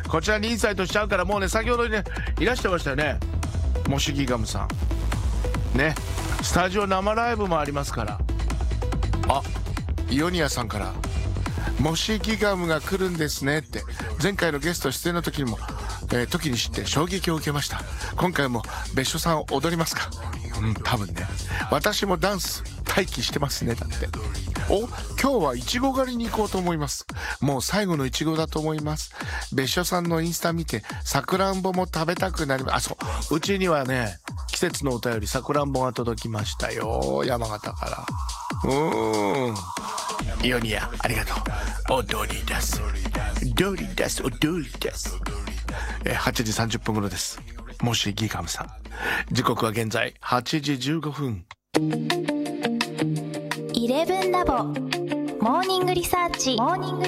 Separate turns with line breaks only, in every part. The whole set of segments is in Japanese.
こちらにインサイトしちゃうから、もうね先ほどねいらしてましたよね、モシギガムさんね。スタジオ生ライブもありますから。あ、イオニアさんからモシギガムが来るんですねって、前回のゲスト出演の時にも、時に知って衝撃を受けました。今回も別所さん踊りますか？多分ね。私もダンス待機してますね。だって今日はいちご狩りに行こうと思います。もう最後のいちごだと思います。別所さんのインスタ見てさくらんぼも食べたくなります。うちにはね季節のお便りさくらんぼが届きましたよ、山形から。イオニアありがとう。踊り出す踊り出す踊り出す。8時30分頃です。もしギガムさん、時刻は現在8時15分。
11ラボモーニングリサーチ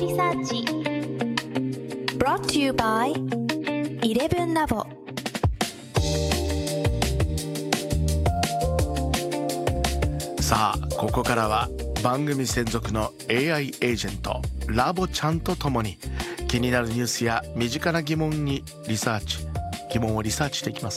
brought to you by 11ラボ。
さあここからは番組専属の AI エージェントラボちゃんとともに気になるニュースや身近な疑問をリサーチしていきます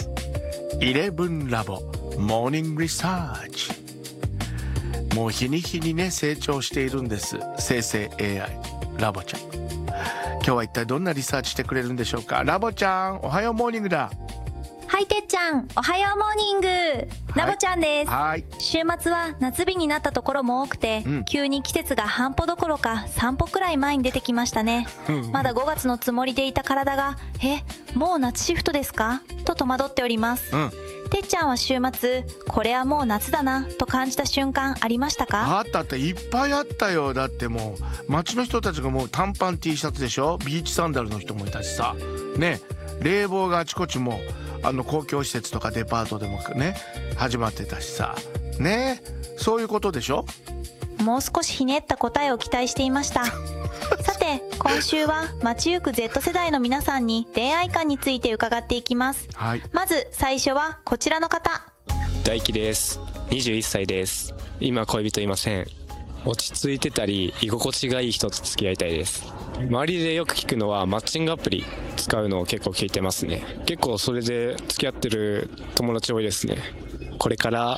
。11ラボモーニングリサーチ。もう日に日にね成長しているんです、生成 AI ラボちゃん。今日は一体どんなリサーチしてくれるんでしょうか。ラボちゃんおはようモーニングだ。
はい、てっちゃんおはようモーニング、ラボちゃんです。
はい、
週末は夏日になったところも多くて、急に季節が半歩どころか3歩くらい前に出てきましたね。まだ5月のつもりでいた体がもう夏シフトですかと戸惑っております。てっちゃんは週末これはもう夏だなと感じた瞬間ありましたか？
あったっていっぱいあったよ。だってもう街の人たちがもう短パン T シャツでしょ、ビーチサンダルの人もいたしさね、冷房があちこちも公共施設とかデパートでもね始まってたしさね、そういうことでしょ。
もう少しひねった答えを期待していましたさて今週は街行く Z 世代の皆さんに恋愛観について伺っていきます。まず最初はこちらの方。
大輝です。21歳です。今恋人いません。落ち着いてたり居心地がいい人と付き合いたいです。周りでよく聞くのはマッチングアプリ使うのを結構聞いてますね。結構それで付き合ってる友達多いですね。これから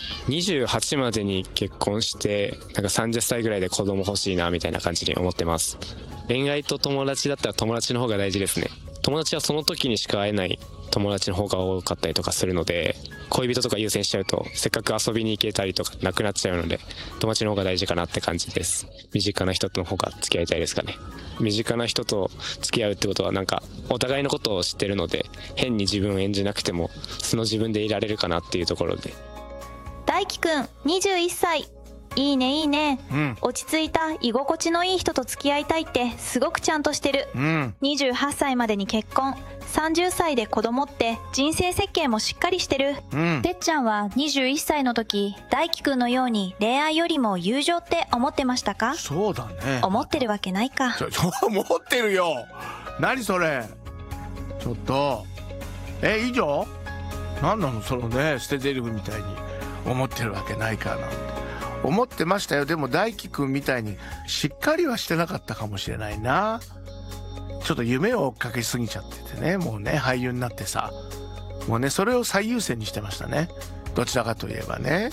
28までに結婚して30歳ぐらいで子供欲しいなみたいな感じに思ってます。恋愛と友達だったら友達の方が大事ですね。友達はその時にしか会えない友達の方が多かったりとかするので、恋人とか優先しちゃうとせっかく遊びに行けたりとかなくなっちゃうので、友達の方が大事かなって感じです。身近な人との方が付き合いたいですかね。身近な人と付き合うってことはお互いのことを知ってるので、変に自分を演じなくても素の自分でいられるかなっていうところで。
大輝くん21歳、いいねいいね、落ち着いた居心地のいい人と付き合いたいってすごくちゃんとしてる。28歳までに結婚、30歳で子供って人生設計もしっかりしてる。てっちゃんは21歳の時大輝くんのように恋愛よりも友情って思ってましたか？
そうだね。
思ってるわけないか。
思ってるよ。何それ、ちょっと以上何なのそのね捨て台詞みたいに思ってるわけないかな。思ってましたよ。でも大輝くんみたいにしっかりはしてなかったかもしれないな。ちょっと夢を追っかけすぎちゃっててね、もうね俳優になってさ、もうねそれを最優先にしてましたね、どちらかといえばね。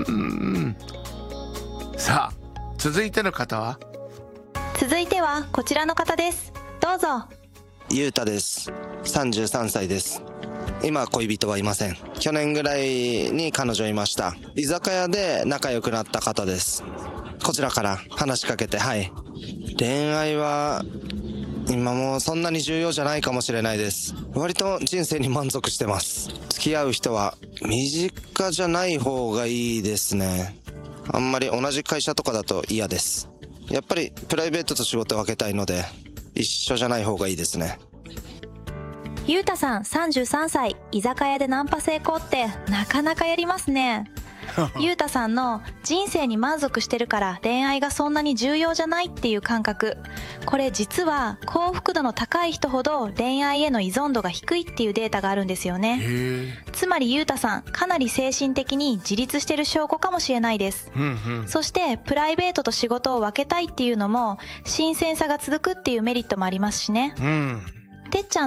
さあ続いての方は。
続いてはこちらの方です。どうぞ。
ゆうたです。33歳です。今恋人はいません。去年ぐらいに彼女いました。居酒屋で仲良くなった方です。こちらから話しかけて、恋愛は今もうそんなに重要じゃないかもしれないです。割と人生に満足してます。付き合う人は身近じゃない方がいいですね。あんまり同じ会社とかだと嫌です。やっぱりプライベートと仕事を分けたいので一緒じゃない方がいいですね。
ゆうたさん33歳、居酒屋でナンパ成功ってなかなかやりますね。ゆうたさんの人生に満足してるから恋愛がそんなに重要じゃないっていう感覚、これ実は幸福度の高い人ほど恋愛への依存度が低いっていうデータがあるんですよね。つまりゆうたさんかなり精神的に自立してる証拠かもしれないです。そしてプライベートと仕事を分けたいっていうのも新鮮さが続くっていうメリットもありますしね。てっちゃん